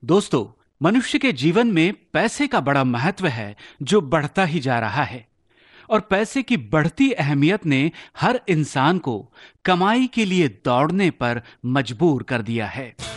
दोस्तों, मनुष्य के जीवन में पैसे का बड़ा महत्व है जो बढ़ता ही जा रहा है। और पैसे की बढ़ती अहमियत ने हर इंसान को कमाई के लिए दौड़ने पर मजबूर कर दिया है।